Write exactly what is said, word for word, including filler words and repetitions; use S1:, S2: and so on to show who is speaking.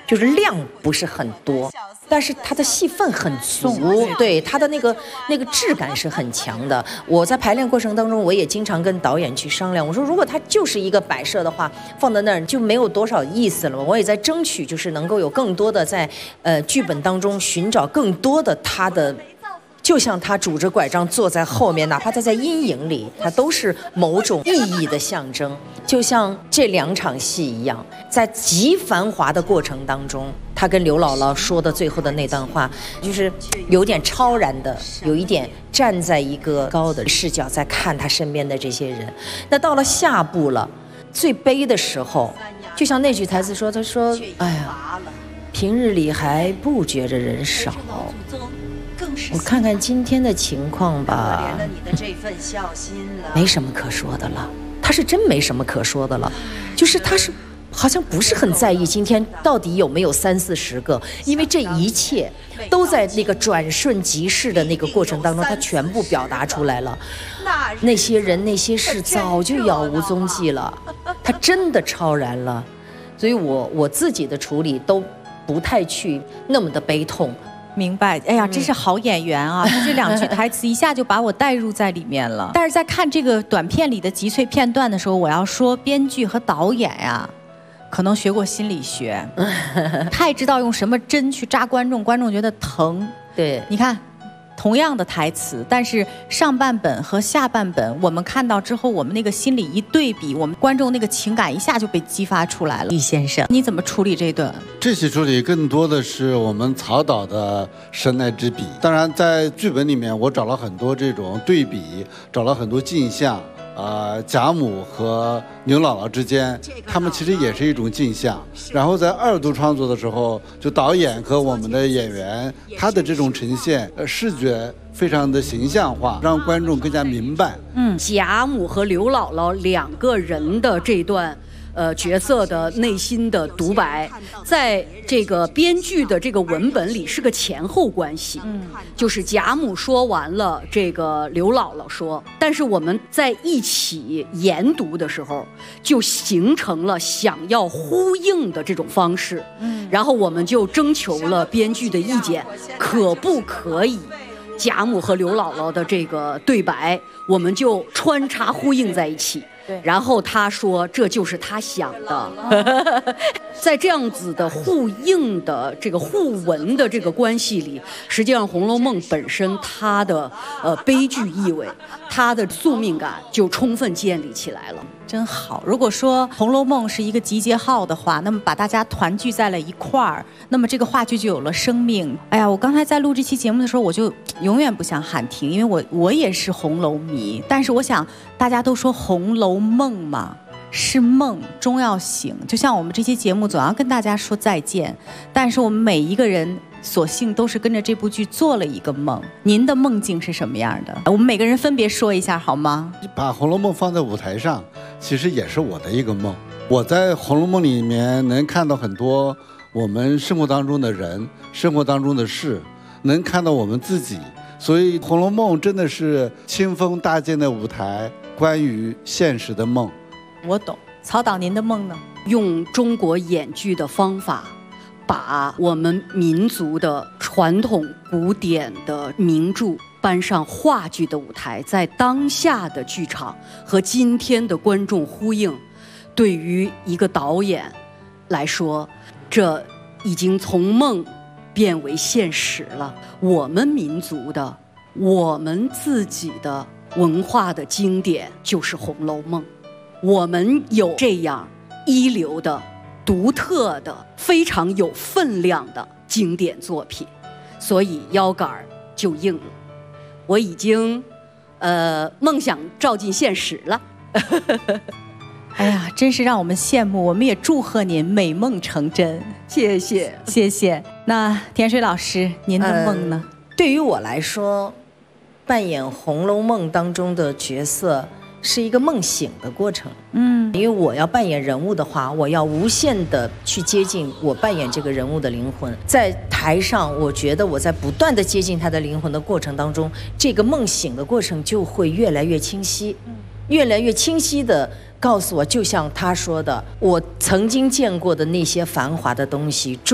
S1: 就是量不是很多，但是它的戏份很足，对它的那个那个质感是很强的。我在排练过程当中，我也经常跟导演去商量，我说如果它就是一个摆设的话，放在那儿就没有多少意思了。我也在争取，就是能够有更多的在呃剧本当中寻找更多的它的。就像他拄着拐杖坐在后面，哪怕他在阴影里，他都是某种意义的象征。就像这两场戏一样，在极繁华的过程当中，他跟刘姥姥说的最后的那段话，就是有点超然的，有一点站在一个高的视角在看他身边的这些人。那到了下部了，最悲的时候，就像那句台词说，他说：“哎呀，平日里还不觉着人少。”我看看今天的情况吧，没什么可说的了。他是真没什么可说的了，就是他是好像不是很在意今天到底有没有三四十个，因为这一切都在那个转瞬即逝的那个过程当中，他全部表达出来了。那些人那些事早就杳无踪迹了，他真的超然了。所以我我自己的处理都不太去那么的悲痛。
S2: 明白，哎呀，真是好演员啊！他这两句台词一下就把我带入在里面了。但是在看这个短片里的集萃片段的时候，我要说，编剧和导演呀，可能学过心理学，太知道用什么针去扎观众，观众觉得疼。
S1: 对，
S2: 你看。同样的台词，但是上半本和下半本，我们看到之后，我们那个心里一对比，我们观众那个情感一下就被激发出来了。易先生，你怎么处理这段？
S3: 这些处理更多的是我们曹导的神来之笔。当然，在剧本里面，我找了很多这种对比，找了很多镜像。呃，贾母和牛姥姥之间，他们其实也是一种镜像。然后在二度创作的时候，就导演和我们的演员，他的这种呈现，呃，视觉非常的形象化，让观众更加明白。
S4: 嗯，贾母和刘姥姥两个人的这段。呃，角色的内心的独白，在这个编剧的这个文本里是个前后关系，嗯，就是贾母说完了，这个刘姥姥说，但是我们在一起研读的时候，就形成了想要呼应的这种方式，嗯，然后我们就征求了编剧的意见，可不可以？贾母和刘姥姥的这个对白，我们就穿插呼应在一起。然后他说这就是他想的在这样子的互应的这个互文的这个关系里，实际上《红楼梦》本身它的呃悲剧意味，它的宿命感就充分建立起来了。
S2: 真好。如果说《红楼梦》是一个集结号的话，那么把大家团聚在了一块儿，那么这个话剧就有了生命。哎呀，我刚才在录这期节目的时候，我就永远不想喊停，因为我我也是红楼迷。但是我想，大家都说《红楼梦》嘛，是梦终要醒，就像我们这期节目总要跟大家说再见，但是我们每一个人所幸都是跟着这部剧做了一个梦。您的梦境是什么样的？我们每个人分别说一下好吗？
S3: 把《红楼梦》放在舞台上，其实也是我的一个梦。我在《红楼梦》里面能看到很多我们生活当中的人，生活当中的事，能看到我们自己。所以《红楼梦》真的是清风搭建的舞台，关于现实的梦。
S2: 我懂。曹导，您的梦呢？
S4: 用中国演剧的方法，把我们民族的传统古典的名著搬上话剧的舞台，在当下的剧场和今天的观众呼应。对于一个导演来说，这已经从梦变为现实了。我们民族的，我们自己的文化的经典就是《红楼梦》。我们有这样一流的、独特的、非常有分量的经典作品，所以腰杆就硬了。我已经，呃，梦想照进现实了。
S2: 哎呀，真是让我们羡慕，我们也祝贺您美梦成真。
S4: 谢谢，
S2: 谢谢。那田水老师，您的梦呢？
S1: 呃、对于我来说，扮演《红楼梦》当中的角色是一个梦醒的过程。嗯，因为我要扮演人物的话，我要无限的去接近我扮演这个人物的灵魂。在台上，我觉得我在不断的接近他的灵魂的过程当中，这个梦醒的过程就会越来越清晰，越来越清晰的告诉我，就像他说的，我曾经见过的那些繁华的东西